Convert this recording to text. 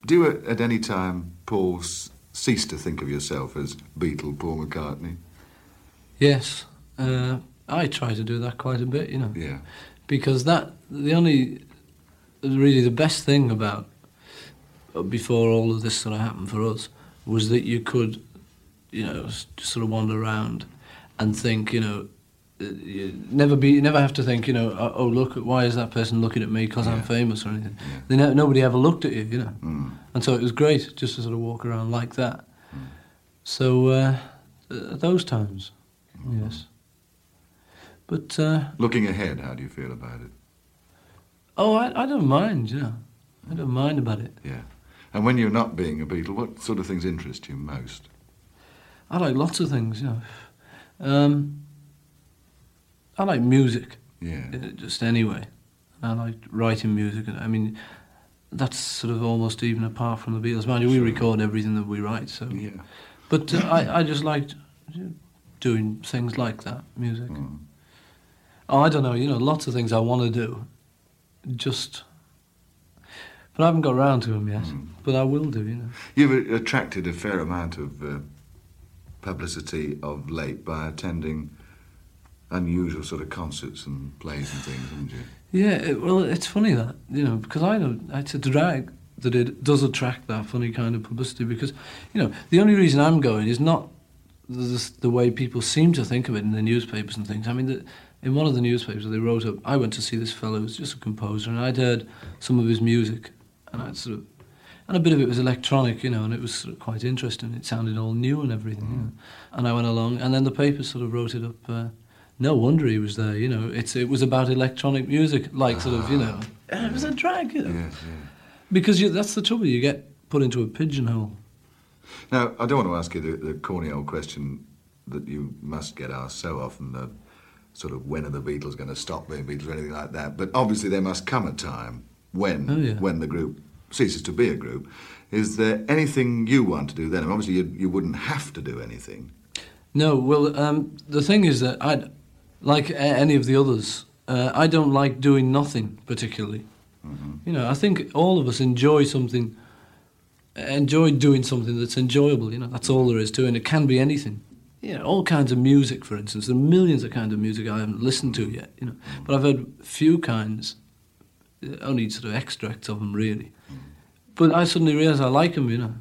Do you at any time, Paul, cease to think of yourself as Beatle Paul McCartney? Yes. I try to do that quite a bit, Yeah. Because really the best thing about, before all of this sort of happened for us, was that you could, just sort of wander around and think, you never have to think, oh, look, why is that person looking at me because I'm famous or anything. Yeah. Nobody ever looked at you, And so it was great just to sort of walk around like that. So at those times, yes. But looking ahead, how do you feel about it? Oh, I don't mind, I don't mind about it. Yeah. And when you're not being a Beatle, what sort of things interest you most? I like lots of things, I like music. Yeah. Just anyway. I like writing music. I mean, that's sort of almost even apart from the Beatles. Mind you, we record everything that we write, so... Yeah. But I just liked doing things like that, music. Oh, I don't know, lots of things I want to do. But I haven't got around to them yet. But I will do, You've attracted a fair amount of publicity of late by attending unusual sort of concerts and plays and things, haven't you? Yeah, well, it's funny that, because it's a drag that it does attract that funny kind of publicity because, the only reason I'm going is not the way people seem to think of it in the newspapers and things. I mean, in one of the newspapers they wrote up, I went to see this fellow who's just a composer, and I'd heard some of his music, and and a bit of it was electronic, and it was sort of quite interesting. It sounded all new and everything, And I went along, and then the paper sort of wrote it up. No wonder he was there, it was about electronic music, like sort of, it was a drag, Yes, yeah. Because that's the trouble, you get put into a pigeonhole. Now, I don't want to ask you the corny old question that you must get asked so often, sort of when are the Beatles going to stop being Beatles or anything like that, but obviously there must come a time when the group ceases to be a group. Is there anything you want to do then? And obviously you wouldn't have to do anything. No, well, the thing is that like any of the others, I don't like doing nothing particularly. I think all of us enjoy doing something that's enjoyable, that's all there is to it, and it can be anything. All kinds of music, for instance. There are millions of kinds of music I haven't listened to yet, but I've heard few kinds, only sort of extracts of them, really. But I suddenly realised I like them,